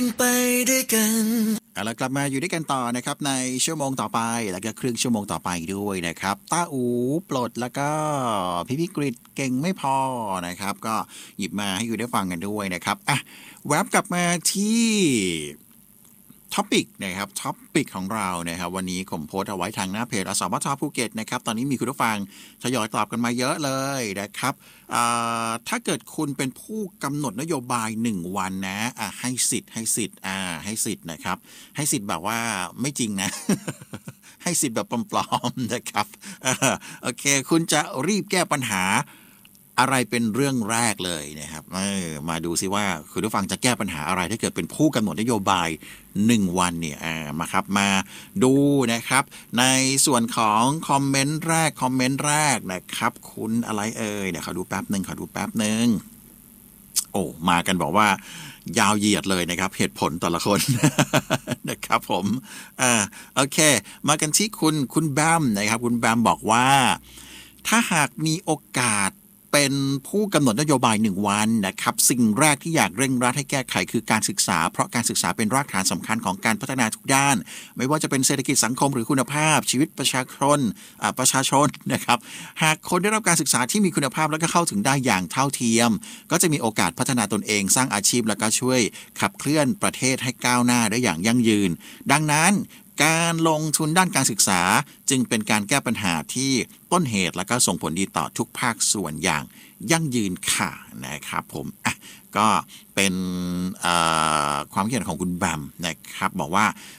ไปด้วยกันเอาละกลับมาอยู่ด้วยกันต่อนะครับในชั่วโมงต่อไปแล้วก็ครึ่งชั่วโมงต่อไปด้วยนะครับต้าอูปลดแล้วก็พี่กฤษเก่งไม่พอนะครับก็หยิบมาให้อยู่ได้ฟังกันด้วยนะครับอ่ะแวบกลับมาที่ท็อปิกนะครับท็อปิกของเรานะครับวันนี้ผมโพสต์เอาไว้ทางหน้าเพจอสมทภูเก็ตนะครับตอนนี้มีคุณผู้ฟังทยอยตอบกันมาเยอะเลยนะครับถ้าเกิดคุณเป็นผู้กำหนดนโยบาย1วันนะให้สิทธิ์ให้สิทธิ์นะครับให้สิทธิ์แบบว่าไม่จริงนะ ให้สิทธิ์แบบปลอมๆนะครับโอเคคุณจะรีบแก้ปัญหาอะไรเป็นเรื่องแรกเลยนะครับมาดูซิว่าคุณผู้ฟังจะแก้ปัญหาอะไรถ้าเกิดเป็นผู้กำหนดนโยบาย1วันเนี่ยมาครับมาดูนะครับในส่วนของคอมเมนต์แรกนะครับคุณอะไรเดี๋ยวขอดูแป๊บนึงโอ้มากันบอกว่ายาวเหยียดเลยนะครับเหตุผลแต่ละคน นะครับผมโอเคมากันที่คุณแบมนะครับคุณแบมบอกว่าถ้าหากมีโอกาสเป็นผู้กำหนดนโยบาย1วันนะครับสิ่งแรกที่อยากเร่งรัดให้แก้ไขคือการศึกษาเพราะการศึกษาเป็นรากฐานสำคัญของการพัฒนาทุกด้านไม่ว่าจะเป็นเศรษฐกิจสังคมหรือคุณภาพชีวิตประชาชนนะครับหากคนได้รับการศึกษาที่มีคุณภาพและก็เข้าถึงได้อย่างเท่าเทียมก็จะมีโอกาสพัฒนาตนเองสร้างอาชีพและก็ช่วยขับเคลื่อนประเทศให้ก้าวหน้าได้อย่างยั่งยืนดังนั้นการลงทุนด้านการศึกษาจึงเป็นการแก้ปัญหาที่ต้นเหตุและก็ส่งผลดีต่อทุกภาคส่วนอย่างยั่งยืนค่ะนะครับผมก็เป็นความคิดเห็นของคุณแบมนะครับบอกว่า